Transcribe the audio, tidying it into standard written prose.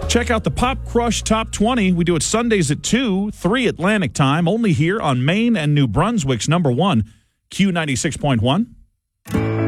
Check out the Pop Crush Top 20. We do it Sundays at 2, 3 Atlantic time, only here on Maine and New Brunswick's number one, Q96.1.